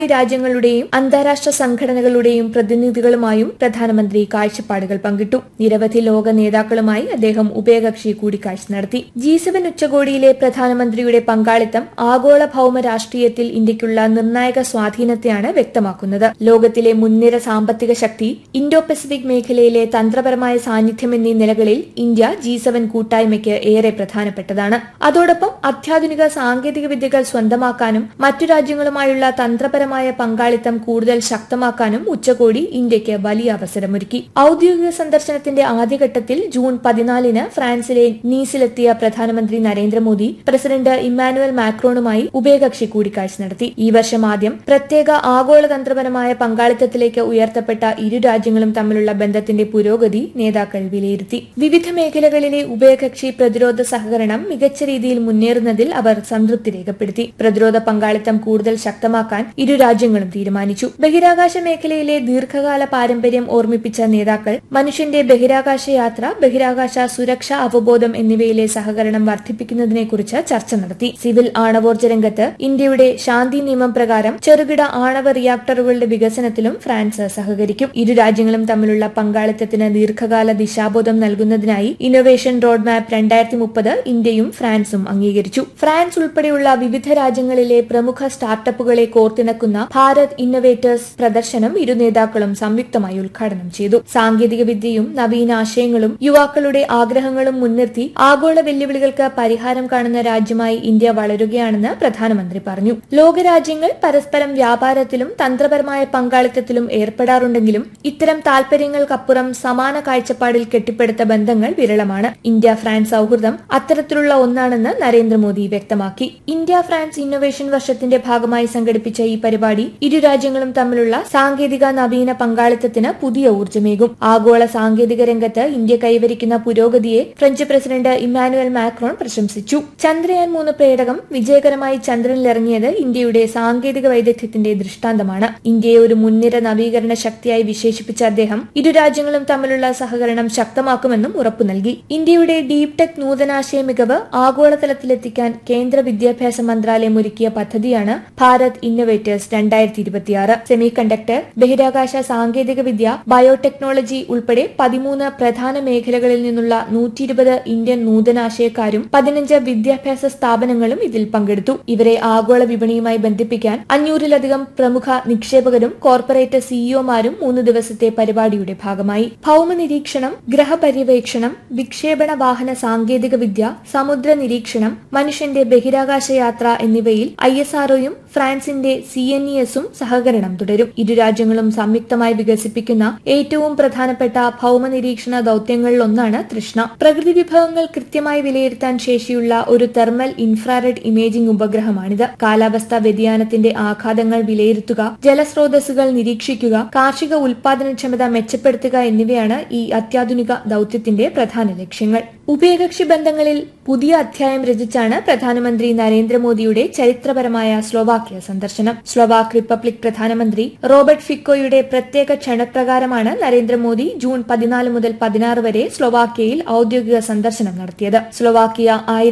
രാജ്യങ്ങളുടെയും അന്താരാഷ്ട്ര സംഘടനകളുടെയും പ്രതിനിധികളുമായും പ്രധാനമന്ത്രി കാഴ്ചപ്പാടുകൾ പങ്കിട്ടു. നിരവധി ലോക നേതാക്കളുമായി അദ്ദേഹം ഉഭയകക്ഷി കൂടിക്കാഴ്ച നടത്തി. G7 ഉച്ചകോടിയിലെ പ്രധാനമന്ത്രിയുടെ പങ്കാളിത്തം ആഗോള ഭൌമ രാഷ്ട്രീയത്തിൽ ഇന്ത്യയ്ക്കുള്ള നിർണായക സ്വാധീനത്തെയാണ് വ്യക്തമാക്കുന്നത്. ലോകത്തിലെ മുൻനിര സാമ്പത്തിക ശക്തി, ഇൻഡോ പസഫിക് മേഖലയിലെ തന്ത്രപരമായ സാന്നിധ്യം എന്നീ നിലകളിൽ ഇന്ത്യ G7 കൂട്ടായ്മയ്ക്ക് ഏറെ പ്രധാനപ്പെട്ടതാണ്. അതോടൊപ്പം അത്യാധുനിക സാങ്കേതിക വിദ്യകൾ സ്വന്തമാക്കാനും മറ്റു രാജ്യങ്ങളുമായുള്ള തന്ത്രപരമായ പങ്കാളിത്തം കൂടുതൽ ശക്തമാക്കാനും ഉച്ചകോടി ഇന്ത്യയ്ക്ക് വലിയ അവസരമൊരുക്കി. ഔദ്യോഗിക സന്ദർശനത്തിന്റെ ആദ്യഘട്ടത്തിൽ ജൂൺ 14 ഫ്രാൻസിലെ നീസിലെത്തിയ പ്രധാനമന്ത്രി നരേന്ദ്രമോദി പ്രസിഡന്റ് ഇമ്മാനുവൽ മാക്രോണുമായി ഉഭയകക്ഷി കൂടിക്കാഴ്ച നടത്തി. ഈ വർഷം ആദ്യം പ്രത്യേക ആഗോള തന്ത്രപരമായ പങ്കാളിത്തത്തിലേക്ക് ഉയർത്തപ്പെട്ട ഇരു രാജ്യങ്ങളും തമ്മിലുള്ള ബന്ധത്തിന്റെ പുരോഗതി നേതാക്കൾ വിലയിരുത്തി. വിവിധ മേഖലകളിലെ ഉഭയകക്ഷി പ്രതിരോധ സഹകരണം മികച്ച രീതിയിൽ മുന്നേറുന്നതിൽ അവർ സംതൃപ്തി രേഖപ്പെടുത്തി. പ്രതിരോധ പങ്കാളിത്തം കൂടുതൽ ശക്തമാക്കാൻ ഇരു രാജ്യങ്ങളും തീരുമാനിച്ചു. ബഹിരാകാശ മേഖലയിലെ ദീർഘകാല പാരമ്പര്യം ഓർമ്മിപ്പിച്ച നേതാക്കൾ മനുഷ്യന്റെ ബഹിരാകാശ യാത്ര, ബഹിരാകാശ സുരക്ഷാ അവബോധം എന്നിവയിലെ സഹകരണം വർദ്ധിപ്പിക്കുന്നതിനെക്കുറിച്ച് ചർച്ച നടത്തി. സിവിൽ ആണവോർജ്ജ രംഗത്ത് ഇന്ത്യയുടെ ശാന്തി നിയമം പ്രകാരം ചെറുകിട ആണവ റിയാക്ടറുകളുടെ വികസനത്തിലും ഫ്രാൻസ് സഹകരിക്കും. ഇരു രാജ്യങ്ങളും തമ്മിലുള്ള പങ്കാളിത്തത്തിന് ദീർഘകാല ദിശാബോധം നൽകുന്നതിനായി ഇന്നൊവേഷൻ റോഡ് മാപ്പ് 2030 ഇന്ത്യയും ഫ്രാൻസും അംഗീകരിച്ചു. ഫ്രാൻസ് ഉൾപ്പെടെയുള്ള വിവിധ രാജ്യങ്ങളിലെ പ്രമുഖ സ്റ്റാർട്ടപ്പുകളെ കോർത്തിണക്കുന്ന ഭാരത് ഇന്നൊവേറ്റേഴ്സ് പ്രദർശനം ഇരു നേതാക്കളും സംയുക്തമായി ഉദ്ഘാടനം ചെയ്തു. സാങ്കേതിക വിദ്യയും നവീന ആശയങ്ങളും യുവാക്കളുടെ ആഗ്രഹങ്ങളും മുൻനിർത്തി ആഗോള വെല്ലുവിളികൾക്ക് പരിഹാരം കാണുന്ന രാജ്യമായി ഇന്ത്യ വളരുകയാണെന്ന് പ്രധാനമന്ത്രി പറഞ്ഞു. ലോകരാജ്യങ്ങൾ പരസ്പരം വ്യാപാരത്തിലും തന്ത്രപരമായ പങ്കാളിത്തത്തിലും ഏർപ്പെടാറുണ്ടെങ്കിലും ഇത്തരം താൽപര്യങ്ങൾക്കപ്പുറം സമാന കാഴ്ചപ്പാടിൽ കെട്ടിപ്പടുത്ത ബന്ധങ്ങൾ വിരളമാണ്. ഇന്ത്യ ഫ്രാൻസ് സൌഹൃദം അത്തരത്തിലുള്ള ഒന്നാണെന്ന് നരേന്ദ്രമോദി വ്യക്തമാക്കി. ഇന്ത്യ ഫ്രാൻസ് ഇന്നൊവേഷൻ വർഷത്തിന്റെ ഭാഗമായി സംഘടിപ്പിച്ച ഈ പരിപാടി ഇരു രാജ്യങ്ങളും തമ്മിലുള്ള സാങ്കേതിക നവീന പങ്കാളിത്തത്തിന് പുതിയ ഊർജ്ജമേകും. ആഗോള സാങ്കേതിക രംഗത്ത് ഇന്ത്യ കൈവരിക്കുന്ന പുരോഗതിയെ ഫ്രഞ്ച് പ്രസിഡന്റ് ഇമ്മാനുവൽ മാക്രോൺ പ്രശംസിച്ചു. ചന്ദ്രയാൻ 3 പേടകം വിജയകരമായി ചന്ദ്രനിലിറങ്ങിയത് ഇന്ത്യയുടെ സാങ്കേതിക വൈദഗ്ധ്യത്തിന്റെ ദൃഷ്ടാന്തമാണ്. ഇന്ത്യയെ ഒരു മുൻനിര നവീകരണ ശക്തിയായി വിശേഷിപ്പിച്ച അദ്ദേഹം ഇരു രാജ്യങ്ങളും തമ്മിലുള്ള സഹകരണം ശക്തമാക്കുമെന്നും ഉറപ്പു നൽകി. ഇന്ത്യയുടെ ഡീപ് ടെക് നൂതനാശയ മികവ് ആഗോളതലത്തിലെത്തിക്കാൻ കേന്ദ്ര വിദ്യാഭ്യാസ മന്ത്രാലയം ഒരുക്കിയ പദ്ധതിയാണ് ഭാരത് ഇന്നൊവേറ്റേഴ്സ് 2026. സെമി കണ്ടക്ടർ, ബഹിരാകാശ സാങ്കേതിക വിദ്യ, ബയോടെക്നോളജി ഉൾപ്പെടെ 13 പ്രധാന മേഖലകളിൽ നിന്നുള്ള 120 ഇന്ത്യൻ നൂതനാശയക്കാരും 15 വിദ്യാഭ്യാസ സ്ഥാപനങ്ങളും ഇതിൽ പങ്കെടുത്തു. ഇവരെ ആഗോള വിപണിയുമായി ബന്ധിപ്പിക്കാൻ 500-ലധികം പ്രമുഖ നിക്ഷേപകരും കോർപ്പറേറ്റ് സിഇഒമാരും 3 ദിവസത്തെ പരിപാടിയുടെ ഭാഗമായി. ഭൌമ നിരീക്ഷണം, ഗ്രഹപര്യവേക്ഷണം, വിക്ഷേപണ വാഹന സാങ്കേതിക വിദ്യ, സമുദ്ര നിരീക്ഷണം, മനുഷ്യന്റെ ബഹിരാകാശ യാത്ര എന്നിവയിൽ ISROയും ഫ്രാൻസിന്റെ CNESഉം സഹകരണം തുടരും. ഇരു രാജ്യങ്ങളും സംയുക്തമായി വികസിപ്പിക്കുന്ന ഏറ്റവും പ്രധാനപ്പെട്ട ഭൌമ നിരീക്ഷണ ദൌത്യങ്ങളിലൊന്നാണ് തൃഷ്ണ. പ്രകൃതി വിഭവങ്ങൾ കൃത്യമായി വിലയിരുത്താൻ ശേഷിയുള്ള ഒരു തെർമൽ ഇൻഫ്രാറെഡ് ഇമേജിംഗ് ഉപഗ്രഹമാണിത്. കാലാവസ്ഥാ വ്യതിയാനത്തിന്റെ ആഘാതങ്ങൾ വിലയിരുത്തുക, ജലസ്രോതസ്സുകൾ നിരീക്ഷിക്കുക, കാർഷിക ഉൽപാദനക്ഷമത മെച്ചപ്പെടുത്തുക എന്നിവയാണ് ഈ അത്യാധുനിക ദൌത്യത്തിന്റെ പ്രധാന ലക്ഷ്യങ്ങൾ. ഉഭയകക്ഷി ബന്ധങ്ങളിൽ പുതിയ അധ്യായം രചിച്ചാണ് പ്രധാനമന്ത്രി നരേന്ദ്രമോദിയുടെ ചരിത്രപരമായ സ്ലോവാക്യ സന്ദർശനം. സ്ലോവാക് റിപ്പബ്ലിക് പ്രധാനമന്ത്രി റോബർട്ട് ഫിക്കോയുടെ പ്രത്യേക ക്ഷണപ്രകാരമാണ് നരേന്ദ്രമോദി ജൂൺ 14 മുതൽ 16 വരെ സ്ലോവാക്യയിൽ ഔദ്യോഗിക സന്ദർശനം നടത്തിയത്. സ്ലോവാക്യ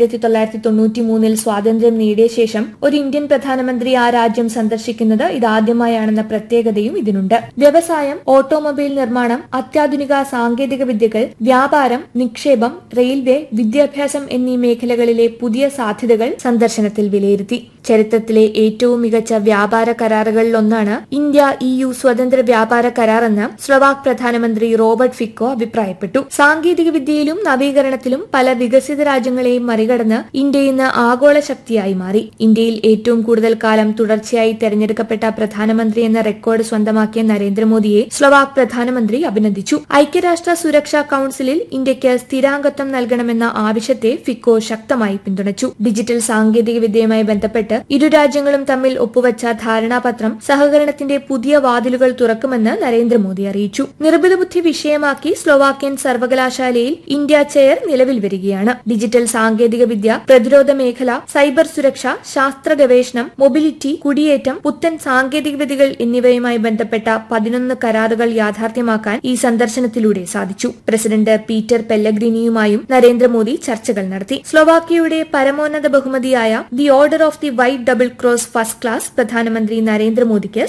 1993 സ്വാതന്ത്ര്യം നേടിയ ശേഷം ഒരു ഇന്ത്യൻ പ്രധാനമന്ത്രി ആ രാജ്യം സന്ദർശിക്കുന്നത് ഇതാദ്യമായാണെന്ന പ്രത്യേകതയും ഇതിനുണ്ട്. വ്യവസായം, ഓട്ടോമൊബൈൽ നിർമ്മാണം, അത്യാധുനിക സാങ്കേതിക വിദ്യകൾ, വ്യാപാരം, നിക്ഷേപം, റെയിൽവേ, വിദ്യാഭ്യാസം എന്നീ മേഖലകളിലെ പുതിയ സാധ്യതകൾ സന്ദർശനത്തിൽ വിലയിരുത്തി. ചരിത്രത്തിലെ ഏറ്റവും മികച്ച വ്യാപാര കരാറുകളിലൊന്നാണ് ഇന്ത്യ EU സ്വതന്ത്ര വ്യാപാര കരാറെന്ന് സ്ലോവാക് പ്രധാനമന്ത്രി റോബർട്ട് ഫിക്കോ അഭിപ്രായപ്പെട്ടു. സാങ്കേതിക വിദ്യയിലും നവീകരണത്തിലും പല വികസിത രാജ്യങ്ങളെയും മറികടന്ന് ഇന്ത്യ ഇന്ന് ആഗോള ശക്തിയായി മാറി. ഇന്ത്യയിൽ ഏറ്റവും കൂടുതൽ കാലം തുടർച്ചയായി തെരഞ്ഞെടുക്കപ്പെട്ട പ്രധാനമന്ത്രി എന്ന റെക്കോർഡ് സ്വന്തമാക്കിയ നരേന്ദ്രമോദിയെ സ്ലോവാക് പ്രധാനമന്ത്രി അഭിനന്ദിച്ചു. ഐക്യരാഷ്ട്ര സുരക്ഷാ കൌൺസിലിൽ ഇന്ത്യയ്ക്ക് സ്ഥിരാംഗത്വം നൽകണമെന്ന ആവശ്യത്തെ ഫിക്കോ ശക്തമായി പിന്തുണച്ചു. ഡിജിറ്റൽ സാങ്കേതിക വിദ്യയുമായി ബന്ധപ്പെട്ട് ഇരു രാജ്യങ്ങളും തമ്മിൽ ഒപ്പുവച്ച ധാരണാപത്രം സഹകരണത്തിന്റെ പുതിയ വാതിലുകൾ തുറക്കുമെന്ന് നരേന്ദ്രമോദി അറിയിച്ചു. നിർമ്മിത ബുദ്ധി വിഷയമാക്കി സ്ലോവാക്യൻ സർവകലാശാലയിൽ ഇന്ത്യ ചെയർ നിലവിൽ വരികയാണ്. ഡിജിറ്റൽ സാങ്കേതിക വിദ്യ, പ്രതിരോധ മേഖല, സൈബർ സുരക്ഷ, ശാസ്ത്ര ഗവേഷണം, മൊബിലിറ്റി, കുടിയേറ്റം, പുത്തൻ സാങ്കേതിക വിദ്യകൾ എന്നിവയുമായി ബന്ധപ്പെട്ട 11 കരാറുകൾ യാഥാർത്ഥ്യമാക്കാൻ ഈ സന്ദർശനത്തിലൂടെ സാധിച്ചു. പ്രസിഡന്റ് പീറ്റർ പെല്ലഗ്രിനിയുമായും നരേന്ദ്രമോദി ചർച്ചകൾ നടത്തി. സ്ലോവാക്യയുടെ പരമോന്നത ബഹുമതിയായ the order of the white double cross first class പ്രധാനമന്ത്രി പ്രധാനമന്ത്രി നരേന്ദ്രമോദിക്ക്